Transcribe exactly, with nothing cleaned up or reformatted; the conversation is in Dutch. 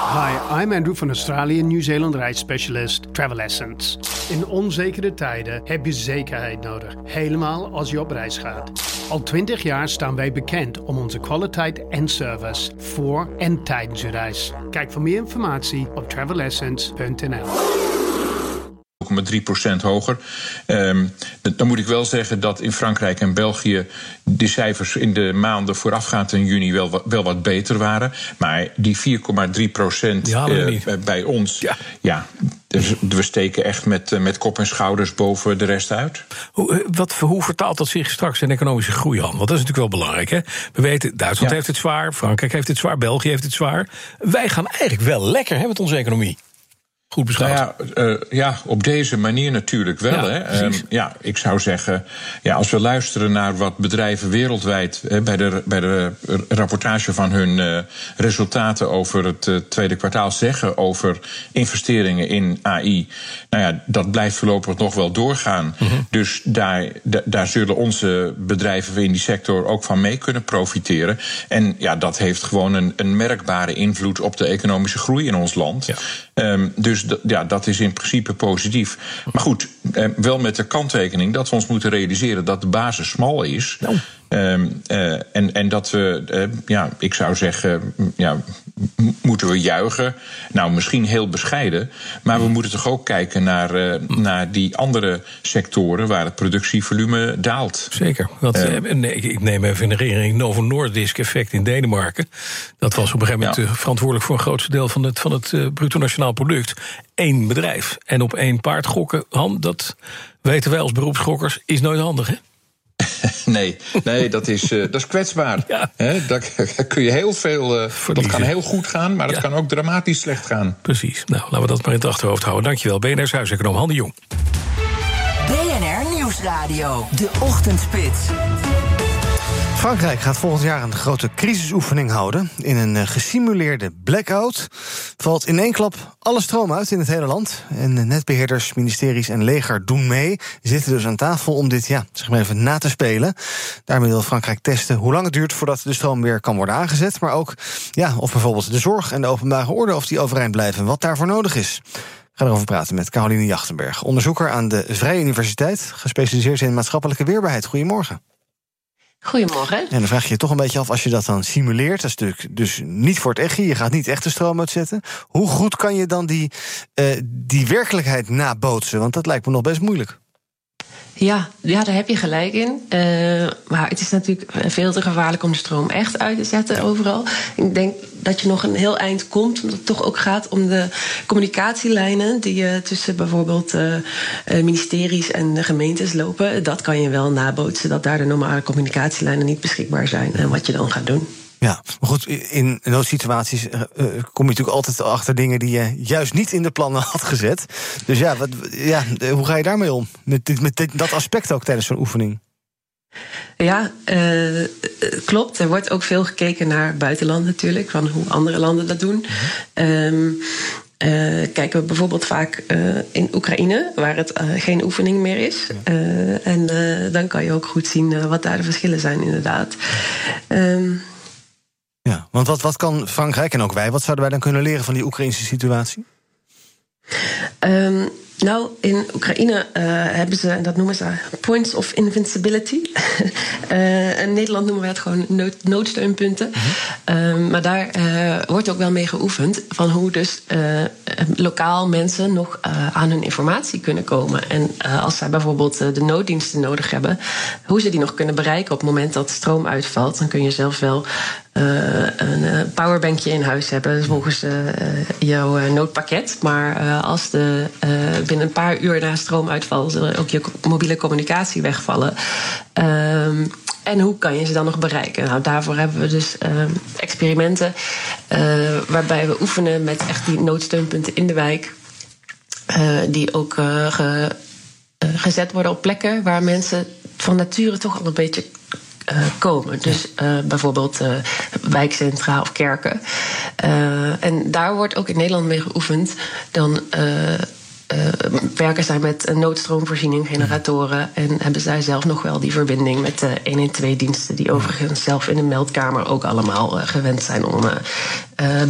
Hi, I'm Andrew van Australië Nieuw-Zeeland reisspecialist Travel Essence. In onzekere tijden heb je zekerheid nodig, helemaal als je op reis gaat. Al twintig jaar staan wij bekend om onze kwaliteit en service voor en tijdens je reis. Kijk voor meer informatie op travel essence punt n l. nul komma drie procent hoger. Um, dan moet ik wel zeggen dat in Frankrijk en België de cijfers in de maanden voorafgaand in juni wel, wel wat beter waren. Maar die vier komma drie procent uh, bij ons, ja, ja dus we steken echt met, met kop en schouders boven de rest uit. Hoe, wat, hoe vertaalt dat zich straks in economische groei aan? Want dat is natuurlijk wel belangrijk. Hè? We weten, Duitsland ja. heeft het zwaar, Frankrijk heeft het zwaar, België heeft het zwaar. Wij gaan eigenlijk wel lekker hè, met onze economie. Goed beschouwd. Nou ja, uh, ja, op deze manier natuurlijk wel. Ja, hè. Um, ja, ik zou zeggen, ja, als we luisteren naar wat bedrijven wereldwijd hè, bij, de, bij de rapportage van hun uh, resultaten over het uh, tweede kwartaal zeggen over investeringen in A I. Nou ja, dat blijft voorlopig nog wel doorgaan. Mm-hmm. Dus daar, d- daar zullen onze bedrijven in die sector ook van mee kunnen profiteren. En ja, dat heeft gewoon een, een merkbare invloed op de economische groei in ons land. Ja. Um, dus d- ja, dat is in principe positief. Maar goed, eh, wel met de kanttekening dat we ons moeten realiseren dat de basis smal is. Nou. Um, uh, en, en dat we, uh, ja, ik zou zeggen, ja, m- moeten we juichen. Nou, misschien heel bescheiden. Maar we moeten toch ook kijken naar, uh, naar die andere sectoren waar het productievolume daalt. Zeker. Want, uh, nee, ik neem even in de herinnering Novo Nordisk effect in Denemarken. Dat was op een gegeven moment ja. verantwoordelijk voor een grootste deel van het, van het uh, bruto nationaal product. Eén bedrijf. En op één paard gokken, Han, dat weten wij als beroepsgokkers, is nooit handig, hè? Nee, nee, dat is, uh, dat is kwetsbaar. Ja. He, daar, daar kun je heel veel. Uh, dat kan heel goed gaan, maar dat ja. kan ook dramatisch slecht gaan. Precies. Nou, laten we dat maar in het achterhoofd houden. Dankjewel. B N R's huiseconoom Han de Jong. B N R Nieuwsradio, de Ochtendspits. Frankrijk gaat volgend jaar een grote crisisoefening houden. In een gesimuleerde blackout valt in één klap alle stroom uit in het hele land. En netbeheerders, ministeries en leger doen mee. Zitten dus aan tafel om dit, ja, zeg maar even na te spelen. Daarmee wil Frankrijk testen hoe lang het duurt voordat de stroom weer kan worden aangezet. Maar ook ja, of bijvoorbeeld de zorg en de openbare orde of die overeind blijven en wat daarvoor nodig is. Ik ga erover praten met Caroline Jachtenberg, onderzoeker aan de Vrije Universiteit, gespecialiseerd in maatschappelijke weerbaarheid. Goedemorgen. Goedemorgen. En dan vraag je je toch een beetje af, als je dat dan simuleert, dat is natuurlijk dus niet voor het echtje, je gaat niet echt de stroom uitzetten. Hoe goed kan je dan die, uh, die werkelijkheid nabootsen? Want dat lijkt me nog best moeilijk. Ja, ja, daar heb je gelijk in. Uh, maar het is natuurlijk veel te gevaarlijk om de stroom echt uit te zetten overal. Ik denk dat je nog een heel eind komt, omdat het toch ook gaat om de communicatielijnen die uh, tussen bijvoorbeeld uh, ministeries en de gemeentes lopen. Dat kan je wel nabootsen, dat daar de normale communicatielijnen niet beschikbaar zijn en wat je dan gaat doen. Ja, maar goed, in noodsituaties uh, kom je natuurlijk altijd achter dingen die je juist niet in de plannen had gezet. Dus ja, wat, ja hoe ga je daarmee om? Met, dit, met dit, dat aspect ook tijdens zo'n oefening? Ja, uh, klopt. Er wordt ook veel gekeken naar buitenland natuurlijk, van hoe andere landen dat doen. Mm-hmm. Um, Uh, kijken we bijvoorbeeld vaak uh, in Oekraïne, waar het uh, geen oefening meer is. Uh, en uh, dan kan je ook goed zien uh, wat daar de verschillen zijn, inderdaad. Um, Ja, want wat, wat kan Frankrijk en ook wij, wat zouden wij dan kunnen leren van die Oekraïnse situatie? Um, nou, in Oekraïne uh, hebben ze, en dat noemen ze points of invincibility. uh, in Nederland noemen wij het gewoon nood, noodsteunpunten. Mm-hmm. Um, maar daar uh, wordt ook wel mee geoefend van hoe dus uh, lokaal mensen nog uh, aan hun informatie kunnen komen. En uh, als zij bijvoorbeeld uh, de nooddiensten nodig hebben, hoe ze die nog kunnen bereiken op het moment dat de stroom uitvalt, dan kun je zelf wel Uh, een uh, powerbankje in huis hebben volgens uh, uh, jouw uh, noodpakket. Maar uh, als de, uh, binnen een paar uur na stroomuitval zal ook je mobiele communicatie wegvallen. Um, en hoe kan je ze dan nog bereiken? Nou, daarvoor hebben we dus uh, experimenten uh, waarbij we oefenen met echt die noodsteunpunten in de wijk. Uh, die ook uh, ge, uh, gezet worden op plekken waar mensen van nature toch al een beetje Uh, komen. Dus uh, bijvoorbeeld uh, wijkcentra of kerken. Uh, en daar wordt ook in Nederland mee geoefend. Dan uh, uh, werken zij met een noodstroomvoorziening, generatoren, en hebben zij zelf nog wel die verbinding met de honderdtwaalf diensten, die overigens zelf in de meldkamer ook allemaal uh, gewend zijn om uh,